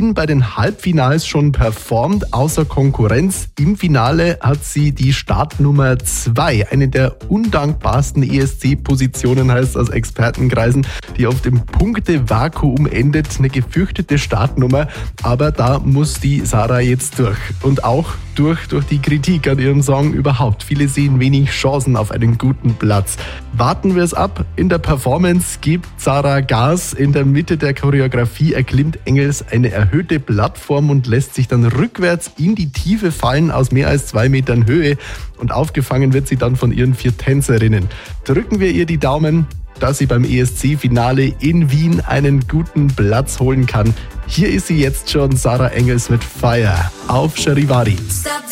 Wien bei den Halbfinals schon performt, außer Konkurrenz. Im Finale hat sie die Startnummer 2, eine der undankbarsten ESC-Positionen, heißt aus Expertenkreisen, die oft im Punktevakuum endet. Eine gefürchtete Startnummer, aber da muss die Sarah jetzt durch. Und auch durch die Kritik an ihrem Song überhaupt. Viele sehen wenig Chancen auf einen guten Platz. Warten wir es ab. In der Performance gibt Sarah Gas. In der Mitte der Choreografie erklimmt Engels eine erhöhte Plattform und lässt sich dann rückwärts in die Tiefe fallen aus mehr als 2 Metern Höhe. Und aufgefangen wird sie dann von ihren 4 Tänzerinnen. Drücken wir ihr die Daumen, dass sie beim ESC-Finale in Wien einen guten Platz holen kann. Hier ist sie jetzt schon, Sarah Engels mit Fire auf Charivari.